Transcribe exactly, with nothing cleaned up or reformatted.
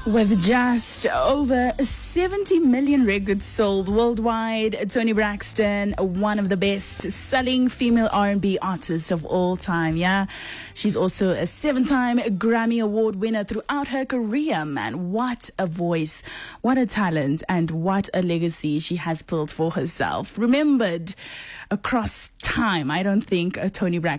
With just over seventy million records sold worldwide, Toni Braxton, one of the best-selling female R and B artists of all time, yeah? She's also a seven-time Grammy Award winner throughout her career, man. What a voice, what a talent, and what a legacy she has built for herself. Remembered across time, I don't think uh, Toni Braxton